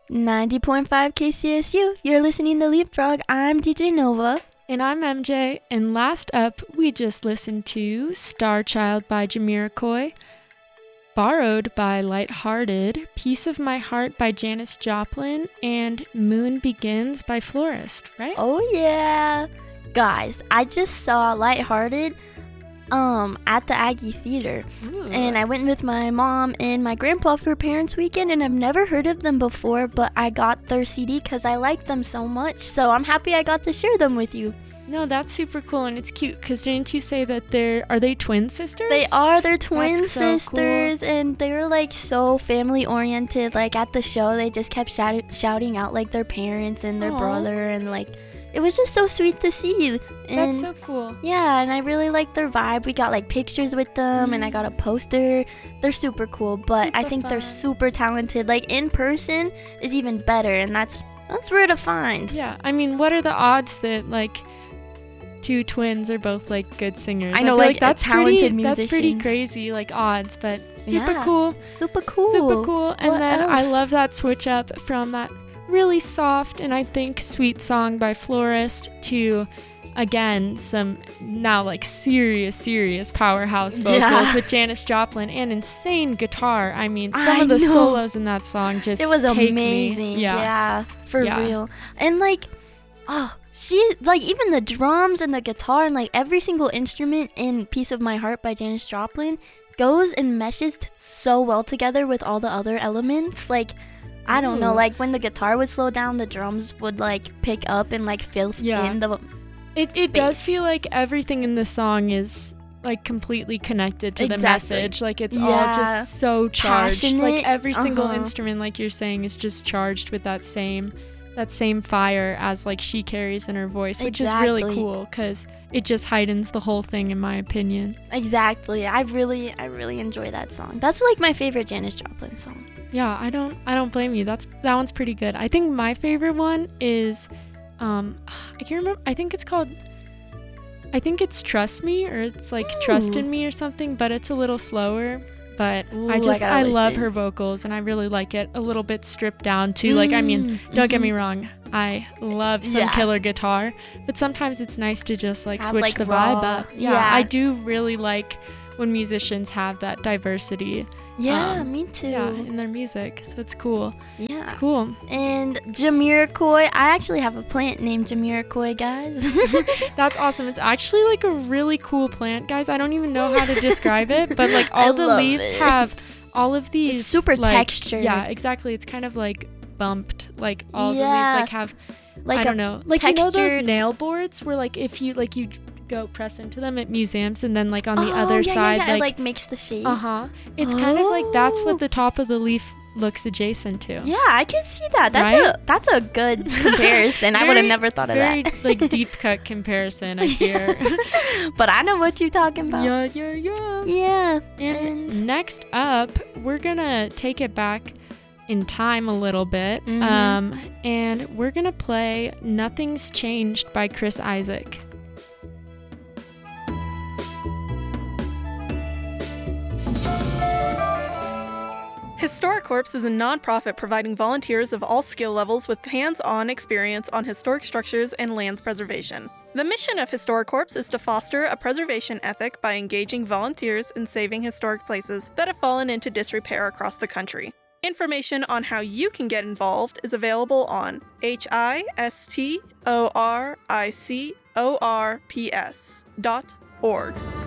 90.5 KCSU. You're listening to Leapfrog. I'm DJ Nova. And I'm MJ. And last up, we just listened to Star Child by Jamiroquai, Borrowed by Lighthearted, Piece of My Heart by Janis Joplin, and Moon Begins by Florist, right? Oh yeah. Guys, I just saw Lighthearted at the Aggie Theater. Ooh. And I went with my mom and my grandpa for Parents Weekend, and I've never heard of them before, but I got their CD because I like them so much, so I'm happy I got to share them with you. No, that's super cool, and it's cute, because didn't you say that are they twin sisters? They are, they're twin That's so sisters, cool. and they were like so family oriented. Like at the show, they just kept shouting out like their parents and their Aw. brother, and like it was just so sweet to see. And That's so cool. yeah, and I really like their vibe. We got like pictures with them, and I got a poster. They're super cool, but I Super think they're fun. super talented. Like in person is even better, and that's rare to find. Yeah, I mean, what are the odds that, like, two twins are both, like, good singers? I know, feel like, a that's talented That's pretty musicians. crazy, like, odds, but super Yeah. cool. Super cool. Super cool. And What then I else? love that switch up from that really soft and I think sweet song by Florist to, again, some now like serious powerhouse vocals Yeah. with Janis Joplin and insane guitar. I mean, some I of the know. solos in that song just It was take amazing. me. Yeah, for Yeah. real. And like, she like even the drums and the guitar and like every single instrument in Piece of My Heart by Janis Joplin goes and meshes so well together with all the other elements. Like, I don't know, Ooh. like when the guitar would slow down, the drums would like pick up and like fill Yeah. in the It does space. feel like everything in the song is like completely connected to the Exactly. message. Like it's all Yeah. just so charged. Passionate. Like every single Uh-huh. instrument, like you're saying, is just charged with that same fire as like she carries in her voice, which is really Exactly. cool because it just heightens the whole thing, in my opinion. Exactly. I really enjoy that song. That's like my favorite Janis Joplin song. Yeah, I don't blame you. That one's pretty good. I think my favorite one is I can't remember. I think it's Trust Me, or it's like Trust in Me or something, but it's a little slower. But Ooh, I gotta love listen. her vocals, and I really like it a little bit stripped down too. Like, I mean, don't get me wrong, I love some Yeah. killer guitar, but sometimes it's nice to just like Have, switch like, the raw- vibe up. yeah. I do really like when musicians have that diversity. Yeah, me too. Yeah, in their music, so it's cool. Yeah. It's cool. And Jamiroquai, I actually have a plant named Jamiroquai, guys. That's awesome. It's actually like a really cool plant, guys. I don't even know how to describe it, but like all I the love leaves it. have all of these It's super like, textured. Yeah, exactly. It's kind of like bumped. Like all the Yeah. leaves like have Like I a don't know. Like you know those textured- nail boards where like if you go press into them at museums and then like on the Oh, other yeah, side yeah, it like makes the shape. It's kind of like that's Oh. what the top of the leaf looks adjacent to. Yeah, I can see that. That's a good comparison. I would have Very- never thought of Very that. like deep cut comparison, I fear. But I know what you're talking about. Yeah. Yeah. And next up, we're gonna take it back in time a little bit, Mhm. and we're gonna play "Nothing's Changed" by Chris Isaak. HistoriCorps is a nonprofit providing volunteers of all skill levels with hands-on experience on historic structures and lands preservation. The mission of HistoriCorps is to foster a preservation ethic by engaging volunteers in saving historic places that have fallen into disrepair across the country. Information on how you can get involved is available on historiccorps.org.